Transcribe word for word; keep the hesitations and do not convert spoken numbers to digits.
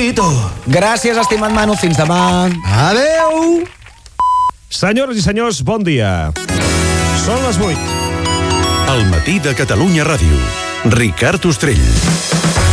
Tito. Gràcies, estimat Manu. Fins demà. Adeu. Senyores i senyors, bon dia. Són les vuit. El matí de Catalunya Ràdio. Ricard Ostrell.